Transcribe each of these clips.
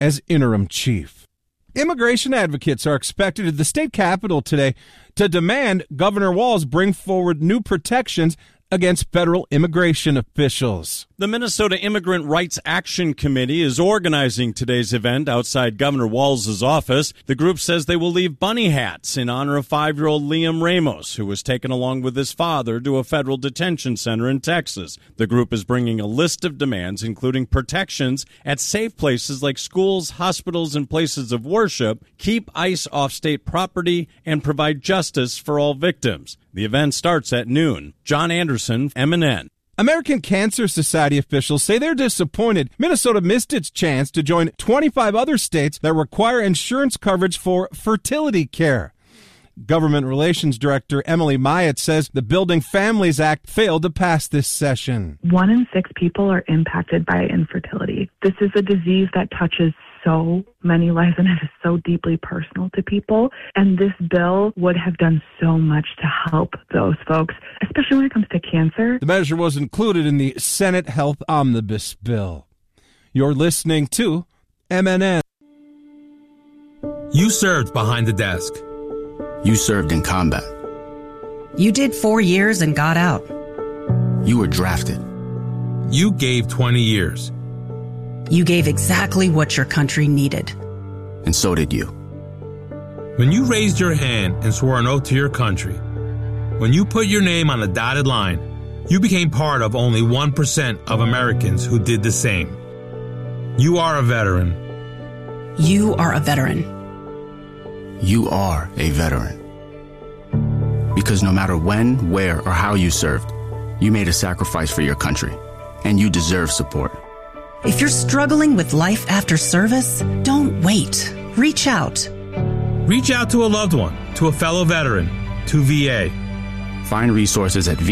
as interim chief. Immigration advocates are expected at the state capitol today to demand Governor Walz bring forward new protections against federal immigration officials. The Minnesota Immigrant Rights Action Committee is organizing today's event outside Governor Walz's office. The group says they will leave bunny hats in honor of 5-year-old Liam Ramos, who was taken along with his father to a federal detention center in Texas. The group is bringing a list of demands, including protections at safe places like schools, hospitals, and places of worship, keep ICE off state property, and provide justice for all victims. The event starts at noon. John Anderson, MNN. American Cancer Society officials say they're disappointed Minnesota missed its chance to join 25 other states that require insurance coverage for fertility care. Government Relations Director Emily Myatt says the Building Families Act failed to pass this session. 1 in 6 people are impacted by infertility. This is a disease that touches so many lives and it is so deeply personal to people. And this bill would have done so much to help those folks, especially when it comes to cancer. The measure was included in the Senate Health Omnibus Bill. You're listening to MNN. You served behind the desk. You served in combat. You did 4 years and got out. You were drafted. You gave 20 years. You gave exactly what your country needed. And so did you. When you raised your hand and swore an oath to your country, when you put your name on a dotted line, you became part of only 1% of Americans who did the same. You are a veteran. You are a veteran. You are a veteran. Because no matter when, where, or how you served, you made a sacrifice for your country, and you deserve support. If you're struggling with life after service, don't wait. Reach out. Reach out to a loved one, to a fellow veteran, to VA. Find resources at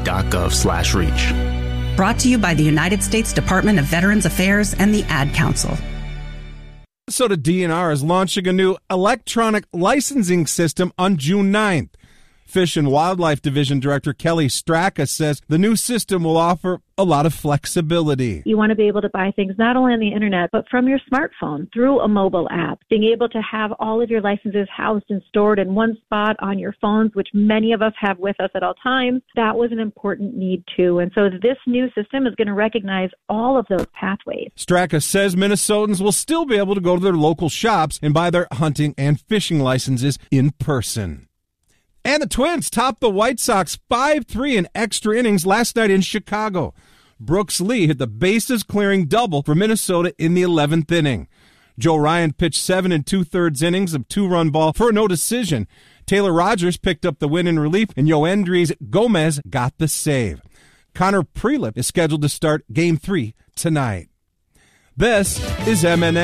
va.gov/reach. Brought to you by the United States Department of Veterans Affairs and the Ad Council. Minnesota DNR is launching a new electronic licensing system on June 9th. Fish and Wildlife Division Director Kelly Straka says the new system will offer a lot of flexibility. You want to be able to buy things not only on the internet, but from your smartphone through a mobile app. Being able to have all of your licenses housed and stored in one spot on your phones, which many of us have with us at all times, that was an important need too. And so this new system is going to recognize all of those pathways. Straka says Minnesotans will still be able to go to their local shops and buy their hunting and fishing licenses in person. And the Twins topped the White Sox 5-3 in extra innings last night in Chicago. Brooks Lee hit the bases-clearing double for Minnesota in the 11th inning. Joe Ryan pitched 7 2/3 innings of 2-run ball for no decision. Taylor Rogers picked up the win in relief, and Yoendrys Gomez got the save. Connor Prelip is scheduled to start Game 3 tonight. This is MNN.